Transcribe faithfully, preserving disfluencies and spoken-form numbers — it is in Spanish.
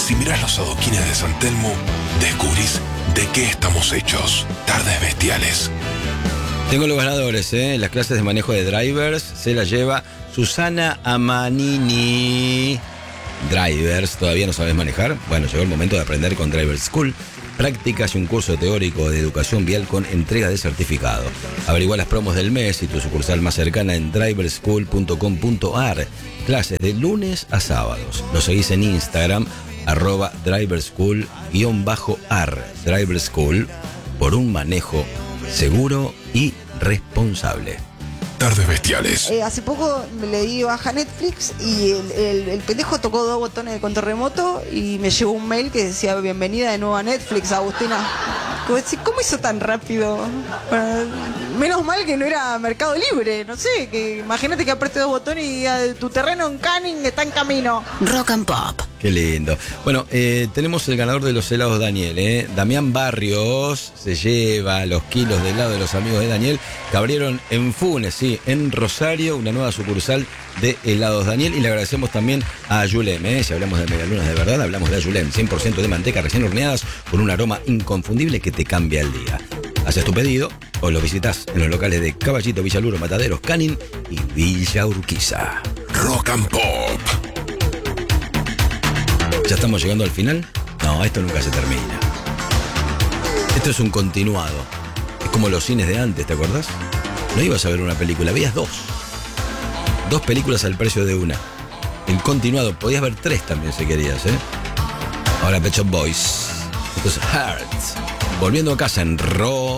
Si mirás los adoquines de San Telmo, descubrís de qué estamos hechos. Tardes Bestiales. Tengo los ganadores, ¿eh? Las clases de manejo de drivers se las lleva Susana Amanini. Drivers, ¿todavía no sabes manejar? Bueno, llegó el momento de aprender con Driver School. Prácticas y un curso teórico de educación vial con entrega de certificado. Averigua las promos del mes y tu sucursal más cercana en driver school punto com punto a r. Clases de lunes a sábados. Nos seguís en Instagram, arroba driverschool guión bajo ar. Driver School, por un manejo seguro y responsable. Tardes Bestiales. Eh, hace poco le di baja Netflix y el, el, el pendejo tocó dos botones de control remoto y me llegó un mail que decía bienvenida de nuevo a Netflix, Agustina. ¿Cómo hizo tan rápido? Bueno, menos mal que no era Mercado Libre, no sé, que imagínate que apriete dos botones y diga, tu terreno en Canning está en camino. Rock and Pop. Qué lindo. Bueno, eh, tenemos el ganador de los helados Daniel, ¿eh? Damián Barrios se lleva los kilos de helado de los amigos de Daniel que abrieron en Funes, sí, en Rosario, una nueva sucursal de helados Daniel. Y le agradecemos también a Yulem, ¿eh? Si hablamos de medialunas de verdad, hablamos de Ayulem, cien por ciento de manteca recién horneadas con un aroma inconfundible que te cambia el día. Haces tu pedido o lo visitas en los locales de Caballito, Villaluro, Mataderos, Canning y Villa Urquiza. Rock and Pop. ¿Ya estamos llegando al final? No, esto nunca se termina. Esto es un continuado. Es como los cines de antes, ¿te acordás? No ibas a ver una película, veías dos. Dos películas al precio de una. En continuado, podías ver tres también si querías, ¿eh? Ahora Pet Shop Boys. Esto es Heart. Volviendo a casa en Rock